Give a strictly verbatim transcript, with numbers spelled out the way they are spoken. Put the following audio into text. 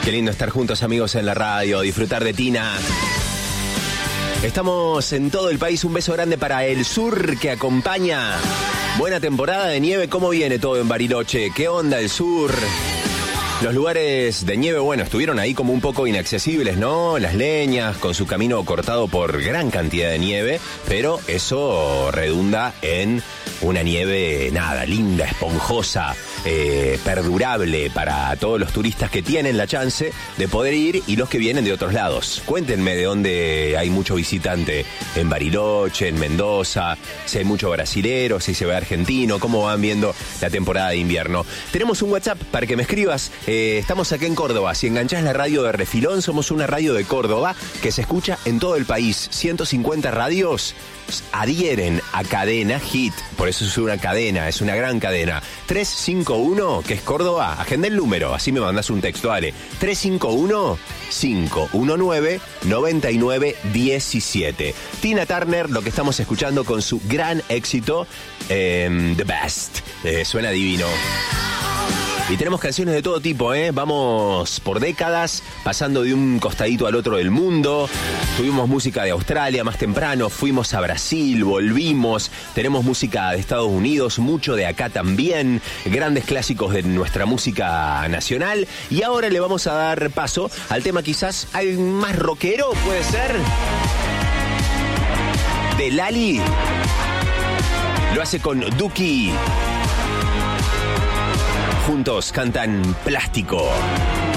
Qué lindo estar juntos, amigos, en la radio, disfrutar de Tina. Estamos en todo el país. Un beso grande para el sur que acompaña. Buena temporada de nieve. ¿Cómo viene todo en Bariloche? ¿Qué onda el sur? Los lugares de nieve, bueno, estuvieron ahí como un poco inaccesibles, ¿no? Las Leñas, con su camino cortado por gran cantidad de nieve, pero eso redunda en una nieve, nada, linda, esponjosa, eh, perdurable para todos los turistas que tienen la chance de poder ir y los que vienen de otros lados. Cuéntenme de dónde hay mucho visitante, en Bariloche, en Mendoza, si hay mucho brasilero, si se ve argentino, cómo van viendo la temporada de invierno. Tenemos un WhatsApp para que me escribas. Eh, estamos aquí en Córdoba. Si enganchás la radio de Refilón, somos una radio de Córdoba que se escucha en todo el país. ciento cincuenta radios adhieren a Cadena Hit. Por eso es una cadena, es una gran cadena. tres cinco uno, que es Córdoba. Agenda el número, así me mandás un texto, dale. tres cinco uno, cinco uno nueve, nueve nueve uno siete. Tina Turner, lo que estamos escuchando con su gran éxito, eh, The Best. Eh, suena divino. Y tenemos canciones de todo tipo, ¿eh? Vamos por décadas, pasando de un costadito al otro del mundo. Tuvimos música de Australia más temprano, fuimos a Brasil, volvimos. Tenemos música de Estados Unidos, mucho de acá también. Grandes clásicos de nuestra música nacional. Y ahora le vamos a dar paso al tema quizás más rockero, ¿puede ser? De Lali. Lo hace con Duki. Juntos cantan Plástico.